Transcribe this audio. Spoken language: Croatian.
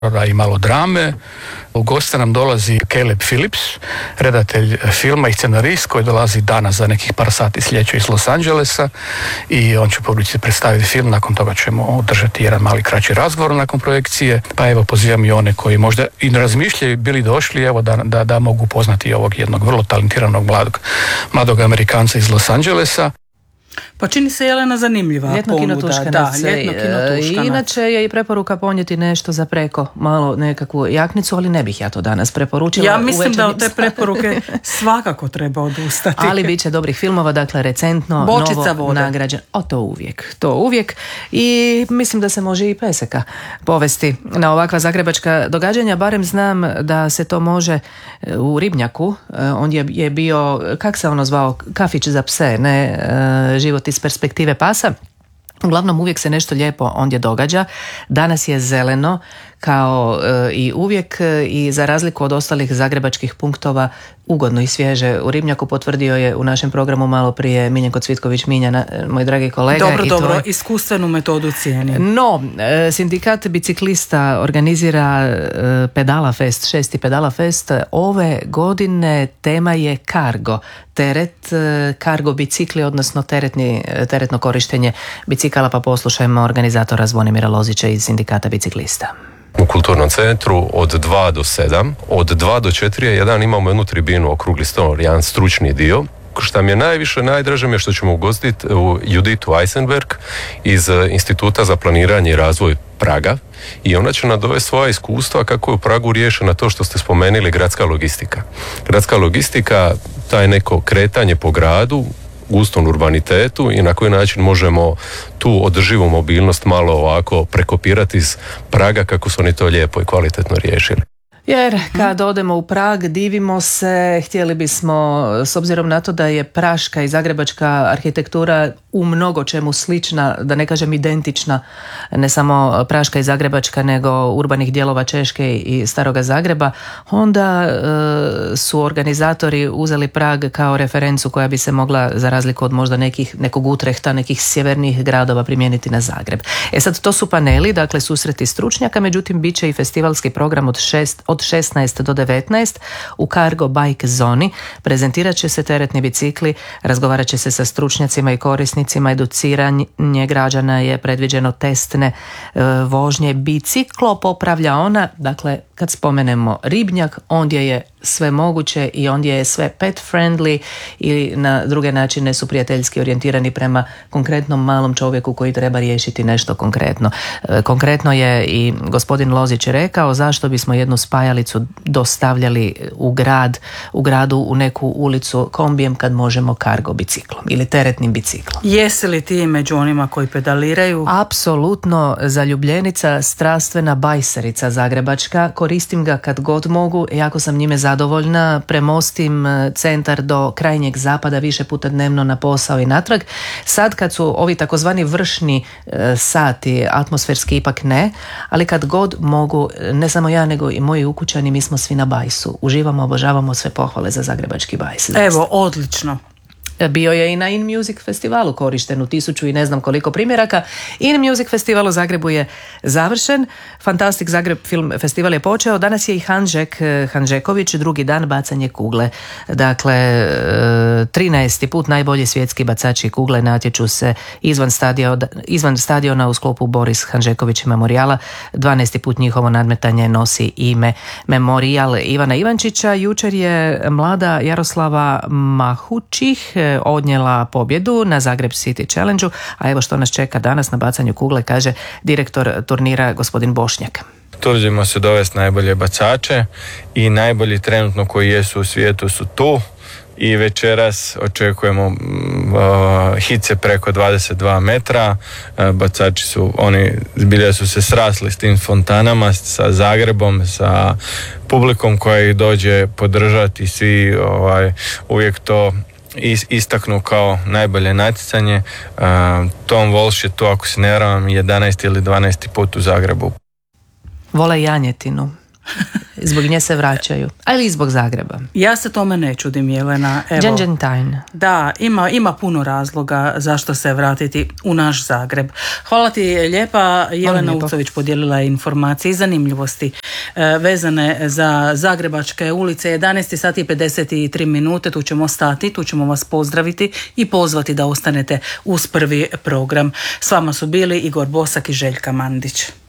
i malo drame. U goste nam dolazi Caleb Phillips, redatelj filma i scenarist koji dolazi danas za nekih par sati sljedeće iz Los Angelesa i on će publici predstaviti film. Nakon toga ćemo održati jedan mali kraći razgovor nakon projekcije. Pa evo, pozivam i one koji možda i ne razmišljaju bili došli, evo da mogu poznati ovog jednog vrlo talentiranog mladog Amerikanca iz Los Angelesa. Pa čini se, Jelena, zanimljiva ljetno ponuda. Da, ljetno kinotuškanac. Inače je i preporuka ponijeti nešto za preko, malo nekakvu jaknicu, ali ne bih ja to danas preporučila. Ja mislim da od te preporuke svakako treba odustati. Ali bit će dobrih filmova, dakle recentno, Bočica novo vode. nagrađen. To uvijek. I mislim da se može i peseka povesti na ovakva zagrebačka događanja. Barem znam da se to može u Ribnjaku. On je bio, kak se ono zvao, kafić za pse, ne život iz perspektive pasa. Uglavnom uvijek se nešto lijepo ondje događa. Danas je zeleno kao i uvijek i za razliku od ostalih zagrebačkih punktova ugodno i svježe. U Ribnjaku potvrdio je u našem programu malo prije Miljenko Cvitković-Minja, moj dragi kolega. Dobro, iskustvenu metodu cijenim. No, sindikat biciklista organizira Pedala Fest, 6. Pedala Fest. Ove godine tema je cargo, teret, cargo bicikli, odnosno teretno korištenje bicikala, pa poslušajmo organizatora Zvonimira Lozića iz sindikata biciklista. U kulturnom centru od 2 do 7, od 2 do 4 je jedan, imamo jednu tribinu, okrugli stol, jedan stručni dio. Što mi je najdraže mi je što ćemo ugostiti Juditu Eisenberg iz Instituta za planiranje i razvoj Praga i ona će nam dovesti svoja iskustva kako je u Pragu riješena to što ste spomenuli, gradska logistika. Gradska logistika, taj neko kretanje po gradu, gustom urbanitetu i na koji način možemo tu održivu mobilnost malo ovako prekopirati iz Praga kako su oni to lijepo i kvalitetno riješili. Jer kad odemo u Prag divimo se, htjeli bismo, s obzirom na to da je praška i zagrebačka arhitektura u mnogo čemu slična, da ne kažem identična, ne samo praška i zagrebačka nego urbanih dijelova Češke i Staroga Zagreba, onda su organizatori uzeli Prag kao referencu koja bi se mogla, za razliku od možda nekog Utrehta, nekih sjevernijih gradova, primijeniti na Zagreb. Sad, to su paneli, dakle susreti stručnjaka, međutim bit će i festivalski program od 16 do 19 u Cargo Bike zoni. Prezentirat će se teretni bicikli, razgovarat će se sa stručnjacima i korisnicima, educiranje građana je predviđeno, testne vožnje, biciklo popravlja ona, dakle kad spomenemo Ribnjak, ondje je sve moguće i ondje je sve pet friendly i na druge načine su prijateljski orijentirani prema konkretnom malom čovjeku koji treba riješiti nešto konkretno. Konkretno je i gospodin Lozić rekao zašto bismo jednu spajalicu dostavljali u gradu u neku ulicu kombijem kad možemo cargo biciklom ili teretnim biciklom. Jesi li ti među onima koji pedaliraju? Apsolutno zaljubljenica, strastvena bajserica zagrebačka, koristim ga kad god mogu, jako sam njime zadovoljna, premostim centar do krajnjeg zapada više puta dnevno na posao i natrag. Sad kad su ovi takozvani vršni sati, atmosferski ipak ne, ali kad god mogu, ne samo ja nego i moji ukućani, mi smo svi na bajsu. Uživamo, obožavamo, sve pohvale za zagrebački bajs. Evo, odlično. Bio je i na In Music festivalu korišten u 1000 i ne znam koliko primjeraka. In Music festival u Zagrebu je završen. Fantastic Zagreb film festival je počeo. Danas je i Hanžeković, drugi dan bacanje kugle. Dakle, 13. put najbolji svjetski bacači kugle natječu se izvan stadiona u sklopu Boris Hanžeković memorijala. 12. put njihovo nadmetanje nosi ime Memorijal Ivana Ivančića. Jučer je mlada Jaroslava Mahučih odnijela pobjedu na Zagreb City Challenge-u, a evo što nas čeka danas na bacanju kugle, kaže direktor turnira gospodin Bošnjak. Trudimo se dovesti najbolje bacače i najbolji trenutno koji jesu u svijetu su tu i večeras očekujemo hice preko 22 metra. Bacači su, oni zbilja su se srasli s tim fontanama, sa Zagrebom, sa publikom koja ih dođe podržati, svi uvijek to istaknu kao najbolje natjecanje. Tom Walsh je tu, ako se ne varam, 11. ili 12. put u Zagrebu. Vole janjetinu. zbog nje se vraćaju, ali i zbog Zagreba. Ja se tome ne čudim, Jelena. Džanđantajn. Da, ima puno razloga zašto se vratiti u naš Zagreb. Hvala ti lijepa. Jelena Ucović podijelila je informacije i zanimljivosti vezane za Zagrebačke ulice. 11 sati i 53 minute, tu ćemo stati, tu ćemo vas pozdraviti i pozvati da ostanete uz prvi program. S vama su bili Igor Bosak i Željka Mandić.